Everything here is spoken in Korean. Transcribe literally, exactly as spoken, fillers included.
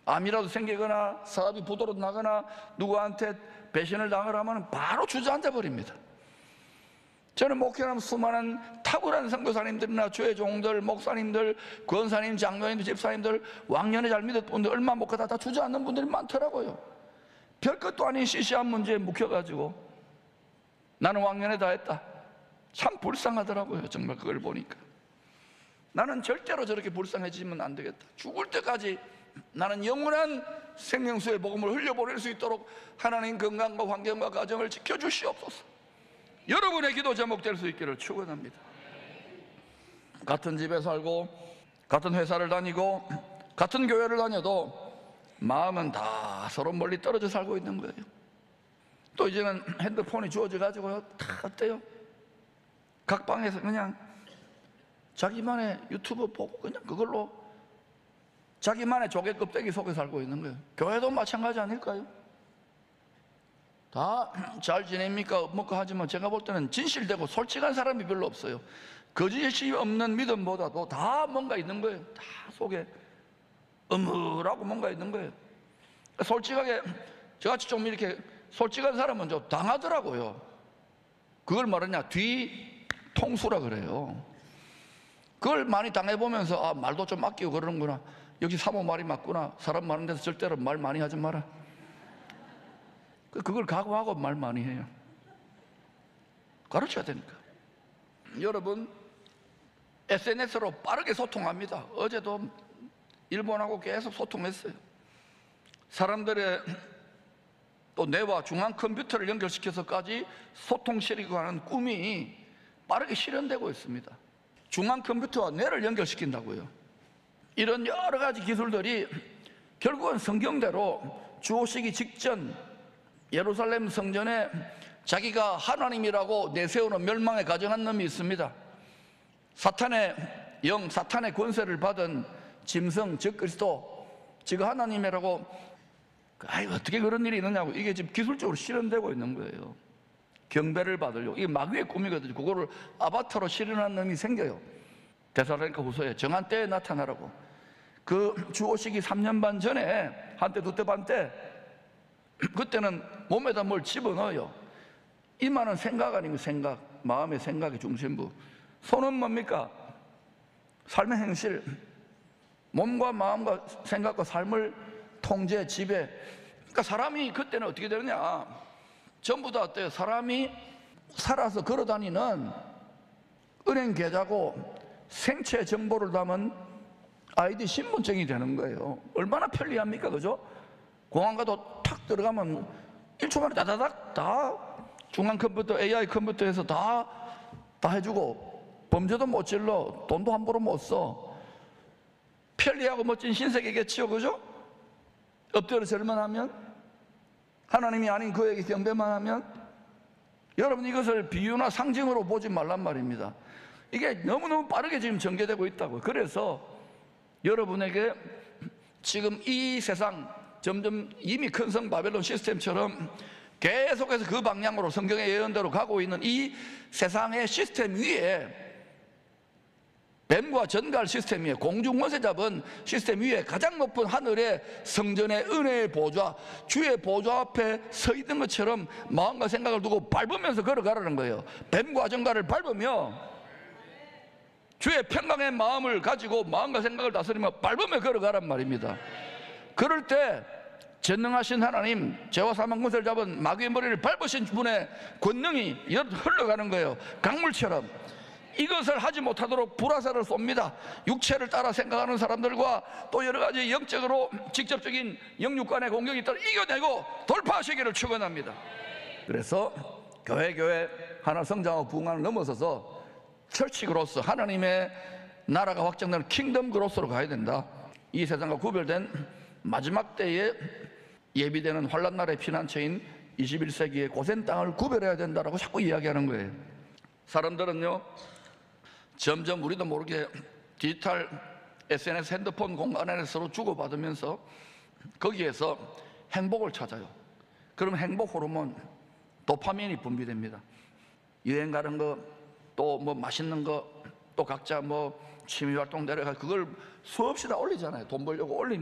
암이라도 생기거나 사업이 부도로 나거나 누구한테 배신을 당하거나 하면 바로 주저앉아 버립니다. 저는 목회하면 수많은 탁월한 선교사님들이나 주의 종들, 목사님들, 권사님, 장로님들, 집사님들, 왕년에 잘 믿었던 분들 얼마 못 가다 다 주저앉는 분들이 많더라고요. 별것도 아닌 시시한 문제에 묵혀가지고 나는 왕년에 다 했다. 참 불쌍하더라고요. 정말 그걸 보니까 나는 절대로 저렇게 불쌍해지면 안 되겠다. 죽을 때까지 나는 영원한 생명수의 복음을 흘려보낼 수 있도록 하나님 건강과 환경과 가정을 지켜주시옵소서. 여러분의 기도 제목 될 수 있기를 축원합니다. 같은 집에 살고 같은 회사를 다니고 같은 교회를 다녀도 마음은 다 서로 멀리 떨어져 살고 있는 거예요. 또 이제는 핸드폰이 주어져 가지고요, 다 어때요? 각 방에서 그냥 자기만의 유튜브 보고 그냥 그걸로 자기만의 조개 껍데기 속에 살고 있는 거예요. 교회도 마찬가지 아닐까요? 다 잘 지냅니까? 뭐까 하지만 제가 볼 때는 진실되고 솔직한 사람이 별로 없어요. 거짓이 없는 믿음보다도 다 뭔가 있는 거예요. 다 속에 음울하고 뭔가 있는 거예요. 솔직하게 저같이 좀 이렇게 솔직한 사람은 좀 당하더라고요. 그걸 말하냐, 뒤통수라 그래요. 그걸 많이 당해보면서 아, 말도 좀 아끼고 그러는구나, 역시 사모 말이 맞구나, 사람 많은 데서 절대로 말 많이 하지 마라. 그걸 각오하고 말 많이 해요. 가르쳐야 되니까. 여러분, 에스엔에스로 빠르게 소통합니다. 어제도 일본하고 계속 소통했어요. 사람들의 또 뇌와 중앙 컴퓨터를 연결시켜서까지 소통시키고 하는 꿈이 빠르게 실현되고 있습니다. 중앙 컴퓨터와 뇌를 연결시킨다고요. 이런 여러 가지 기술들이 결국은 성경대로 주오시기 직전 예루살렘 성전에 자기가 하나님이라고 내세우는 멸망에 가정한 놈이 있습니다. 사탄의 영, 사탄의 권세를 받은 짐승, 즉 그리스도, 지금 하나님이라고, 아이 어떻게 그런 일이 있느냐고. 이게 지금 기술적으로 실현되고 있는 거예요. 경배를 받으려고. 이게 마귀의 꿈이거든요. 그거를 아바타로 실현한 놈이 생겨요. 데살로니가 후서에 정한 때에 나타나라고. 그 주오시기 삼 년 반 전에, 한때 두때 반 때, 그때는 몸에다 뭘 집어넣어요. 이마는 생각 아니고 생각, 마음의 생각의 중심부. 손은 뭡니까? 삶의 행실. 몸과 마음과 생각과 삶을 통제, 지배. 그러니까 사람이 그때는 어떻게 되느냐, 전부 다 어때요? 사람이 살아서 걸어다니는 은행 계좌고 생체 정보를 담은 아이디 신분증이 되는 거예요. 얼마나 편리합니까? 그죠? 공항 가도 탁 들어가면 일 초 만에 다다닥 다 중앙 컴퓨터, 에이아이 컴퓨터에서 다, 다 해주고, 범죄도 못 질러, 돈도 함부로 못 써. 편리하고 멋진 신세계겠지요, 그죠? 엎드려 절만 하면, 하나님이 아닌 그에게 경배만 하면. 여러분, 이것을 비유나 상징으로 보지 말란 말입니다. 이게 너무너무 빠르게 지금 전개되고 있다고요. 그래서 여러분에게 지금 이 세상 점점 이미 큰 성 바벨론 시스템처럼 계속해서 그 방향으로 성경의 예언대로 가고 있는 이 세상의 시스템 위에, 뱀과 전갈 시스템 위에, 공중원세 잡은 시스템 위에 가장 높은 하늘의 성전의 은혜의 보좌, 주의 보좌 앞에 서 있는 것처럼 마음과 생각을 두고 밟으면서 걸어가라는 거예요. 뱀과 전갈을 밟으며 주의 평강의 마음을 가지고 마음과 생각을 다스리며 밟으며 걸어가란 말입니다. 그럴 때 전능하신 하나님, 죄와 사망 권세를 잡은 마귀의 머리를 밟으신 분의 권능이 흘러가는 거예요. 강물처럼. 이것을 하지 못하도록 불화살을 쏩니다. 육체를 따라 생각하는 사람들과 또 여러 가지 영적으로 직접적인 영육간의 공격이 따라 이겨내고 돌파하시기를 축원합니다. 그래서 교회 교회 하나 성장하고 부흥을 넘어서서 철치 그로스, 하나님의 나라가 확장되는 킹덤 그로스로 가야 된다. 이 세상과 구별된 마지막 때에 예비되는 환란 날의 피난처인 이십일 세기의 고센 땅을 구별해야 된다라고 자꾸 이야기하는 거예요. 사람들은요, 점점 우리도 모르게 디지털 에스엔에스 핸드폰 공간 안에서 서로 주고받으면서 거기에서 행복을 찾아요. 그럼 행복 호르몬 도파민이 분비됩니다. 여행 가는 거, 또 뭐 맛있는 거, 또 각자 뭐 취미활동 내려가, 그걸 수없이 다 올리잖아요. 돈 벌려고 올리는